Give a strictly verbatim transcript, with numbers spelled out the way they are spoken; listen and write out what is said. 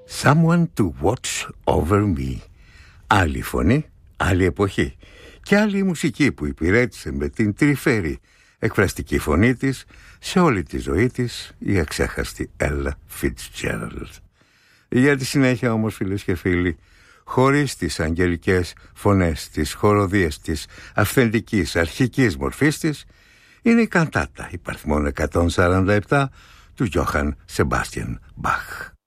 Someone to watch over me. Άλλη φωνή, άλλη εποχή και άλλη μουσική που υπηρέτησε με την τρυφερή εκφραστική φωνή της σε όλη τη ζωή της η αξέχαστη Ella Fitzgerald. Για τη συνέχεια όμως, φίλες και φίλοι, χωρίς τις αγγελικές φωνές, τις χοροδίες της αυθεντικής αρχικής μορφής της, είναι η καντάτα υπαριθμών εκατόν σαράντα επτά του Johann Sebastian Bach.